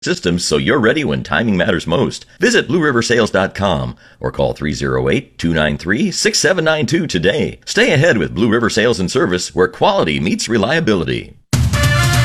systems so you're ready when timing matters most. Visit BlueRiverSales.com or call 308-293-6792 today. Stay ahead with Blue River Sales and Service, where quality meets reliability.